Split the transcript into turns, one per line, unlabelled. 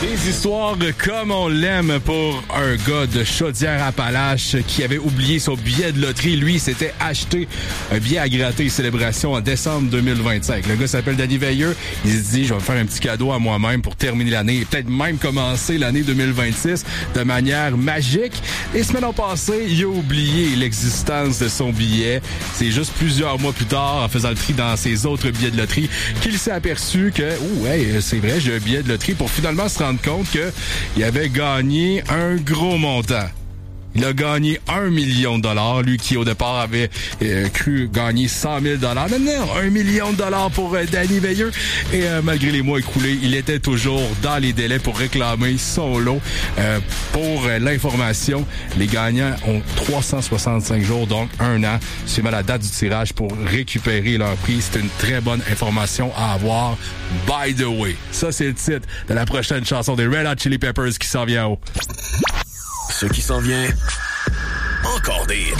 Des histoires comme on l'aime pour un gars de Chaudière-Appalaches qui avait oublié son billet de loterie. Lui, s'était acheté un billet à gratter célébration en décembre 2025. Le gars s'appelle Danny Veilleux. Il se dit, je vais me faire un petit cadeau à moi-même pour terminer l'année et peut-être même commencer l'année 2026 de manière magique. Et semaine passée, il a oublié l'existence de son billet. C'est juste plusieurs mois plus tard, en faisant le tri dans ses autres billets de loterie, qu'il s'est aperçu que, c'est vrai, j'ai un billet de loterie, pour finalement se rendre compte qu'il avait gagné un gros montant. Il a gagné 1 million de dollars, lui qui au départ avait cru gagner 100 000 $. Maintenant, 1 million de dollars pour Danny Veilleux. Et malgré les mois écoulés, il était toujours dans les délais pour réclamer son lot. Pour l'information, les gagnants ont 365 jours, donc 1 an, suivant la date du tirage pour récupérer leur prix. C'est une très bonne information à avoir. By the way, ça c'est le titre de la prochaine chanson des Red Hot Chili Peppers qui s'en vient haut.
Ce qui s'en vient, encore des hits.